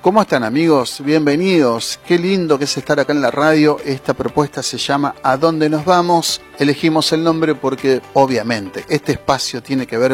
¿Cómo están, amigos? Bienvenidos. Qué lindo que es estar acá en la radio. Esta propuesta se llama ¿A dónde nos vamos? Elegimos el nombre porque, obviamente, este espacio tiene que ver